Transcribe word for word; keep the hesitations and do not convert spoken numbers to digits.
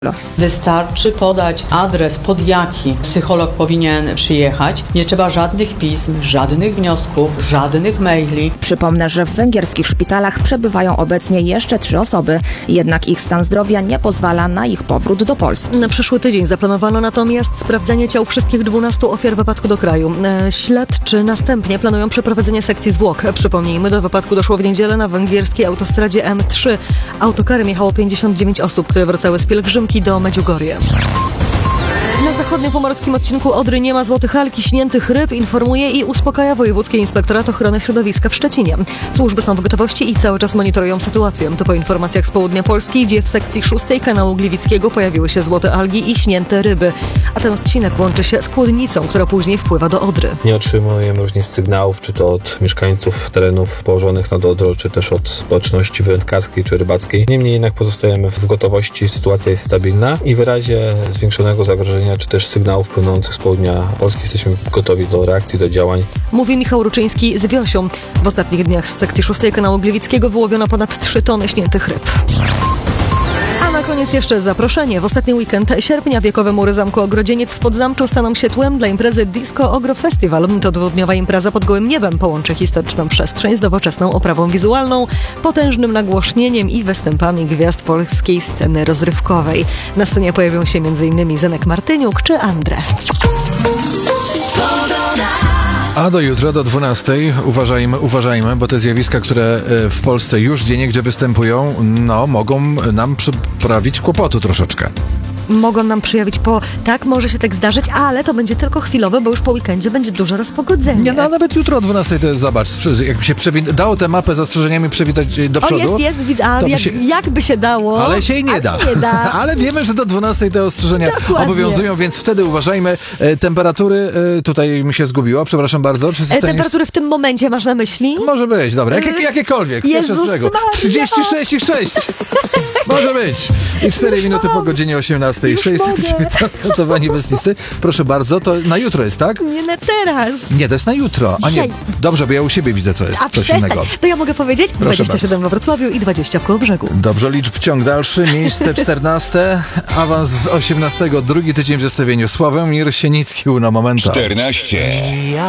Wystarczy podać adres, pod jaki psycholog powinien przyjechać. Nie trzeba żadnych pism, żadnych wniosków, żadnych maili. Przypomnę, że w węgierskich szpitalach przebywają obecnie jeszcze trzy osoby, jednak ich stan zdrowia nie pozwala na ich powrót do Polski. Na przyszły tydzień zaplanowano natomiast sprawdzenie ciał wszystkich dwunastu ofiar wypadku do kraju. Śledczy następnie planują przeprowadzenie sekcji zwłok. Przypomnijmy, do wypadku doszło w niedzielę na węgierskiej autostradzie M trzy. Autokarem jechało pięćdziesiąt dziewięć osób, które wracały z pielgrzymki do Medjugorje. Na zachodniopomorskim odcinku Odry nie ma złotych alg, śniętych ryb, informuje i uspokaja Wojewódzki Inspektorat Ochrony Środowiska w Szczecinie. Służby są w gotowości i cały czas monitorują sytuację. To po informacjach z południa Polski, gdzie w sekcji szóstej kanału Gliwickiego pojawiły się złote algi i śnięte ryby. A ten odcinek łączy się z Kłodnicą, która później wpływa do Odry. Nie otrzymujemy również sygnałów, czy to od mieszkańców terenów położonych nad Odrą, czy też od społeczności wędkarskiej czy rybackiej. Niemniej jednak pozostajemy w gotowości, sytuacja jest stabilna i w razie zwiększonego zagrożenia, czy też sygnałów płynących z południa Polski jesteśmy gotowi do reakcji, do działań. Mówi Michał Ruczyński z Wiosią. W ostatnich dniach z sekcji szóstej kanału Gliwickiego wyłowiono ponad trzy tony śniętych ryb. A na koniec jeszcze zaproszenie. W ostatni weekend sierpnia wiekowe mury Zamku Ogrodzieniec w Podzamczu staną się tłem dla imprezy Disco Ogro Festival. To dwudniowa impreza pod gołym niebem połączy historyczną przestrzeń z nowoczesną oprawą wizualną, potężnym nagłośnieniem i występami gwiazd polskiej sceny rozrywkowej. Na scenie pojawią się m.in. Zenek Martyniuk czy Andre. A do jutra, do dwunastej, uważajmy, uważajmy, bo te zjawiska, które w Polsce już gdzieniegdzie występują, no, mogą nam przyprawić kłopotu troszeczkę. Mogą nam przyjawić po... Tak, może się tak zdarzyć, ale to będzie tylko chwilowe, bo już po weekendzie będzie duże rozpogodzenie. Nie, no nawet jutro o dwunastej to zobacz, jakby się przewin- dało tę mapę z zastrzeżeniami przewidać do przodu. O, jest, jest, widzę, a jak, się... jakby się dało. Ale się i nie da. nie da. Ale wiemy, że do dwunastej te ostrzeżenia Dokładnie. obowiązują, więc wtedy uważajmy. E, temperatury, e, tutaj mi się zgubiło, przepraszam bardzo. Czy e, temperatury w tym momencie masz na myśli? Może być, dobra, Jakie, jakiekolwiek. Jezus Maria. trzydzieści sześć i sześć. Może być. I cztery minuty po godzinie osiemnastej. sześćset dziewiętnaście notowanie bez listy. Proszę bardzo, to na jutro jest, tak? Nie na teraz. Nie, to jest na jutro. A nie, dobrze, bo ja u siebie widzę, co jest. A coś innego. To ja mogę powiedzieć? Proszę dwadzieścia siedem bardzo. we Wrocławiu i dwadzieścia w Kołobrzegu. Dobrze, liczb ciąg dalszy. Miejsce czternaste. Awans z osiemnastego. Drugi tydzień w zestawieniu. Sławomir Sienicki, Uno Momento. czternaście.